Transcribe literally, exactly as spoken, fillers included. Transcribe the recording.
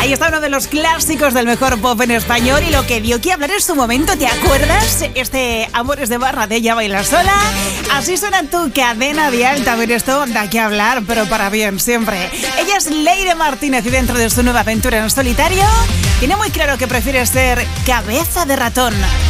Ahí está uno de los clásicos del mejor pop en español y lo que dio que hablar en su momento, ¿te acuerdas? Este Amores de Barra de Ella Baila Sola. Así suena tu cadena dial, también esto da que hablar, pero para bien siempre. Ella es Leire Martínez y dentro de su nueva aventura en solitario tiene muy claro que prefiere ser cabeza de ratón.